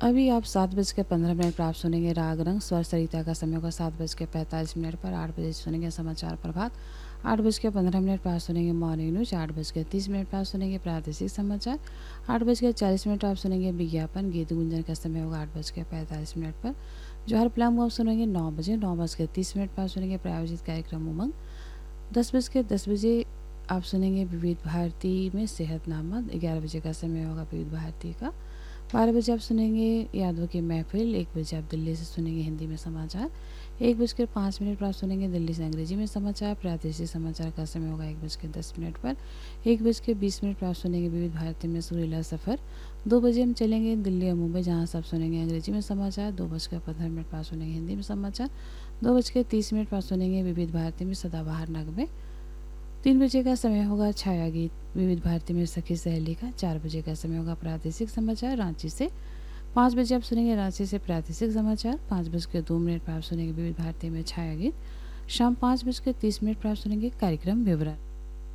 अभी आप 7:15 पर आप सुनेंगे राग रंग। स्वर सरिता का समय होगा 7:45 पर। 8 बजे सुनेंगे समाचार प्रभात। 8:15 पर आप सुनेंगे मॉर्निंग न्यूज। 8:30 पर आप सुनेंगे प्रादेशिक समाचार। 8:40 आप सुनेंगे विज्ञापन। गीत गुंजन का समय होगा 8:45 पर। जौहर प्लामू आप सुनेंगे 9 बजे। 9:30 पर आप सुनेंगे प्रायोजित कार्यक्रम उमंग। 10:10 आप सुनेंगे विविध भारती में सेहतनामा। 11 बजे का समय होगा विविध भारती का। 12 बजे आप सुनेंगे यादों की महफिल। 1 बजे आप दिल्ली से सुनेंगे हिंदी में समाचार। 1:05 पर आप सुनेंगे दिल्ली से अंग्रेजी में समाचार। प्रादेशिक समाचार का समय होगा 1:10 पर। 1:20 पर आप सुनेंगे विविध भारती में सुरीला सफ़र। 2 बजे हम चलेंगे दिल्ली और मुंबई, जहां सब सुनेंगे अंग्रेजी में समाचार। 2:15 पर आप सुनेंगे हिंदी में समाचार। 2:30 पर आप सुनेंगे विविध भारती में सदाबहार नगमे। 3 बजे का समय होगा छाया गीत विविध भारती में सखी सहेली का। 4 बजे का समय होगा प्रादेशिक समाचार रांची से। 5 बजे आप सुनेंगे रांची से प्रादेशिक समाचार। 5:02 पर आप सुनेंगे विविध भारती में छाया गीत। शाम 5:30 पर आप सुनेंगे कार्यक्रम विवरण।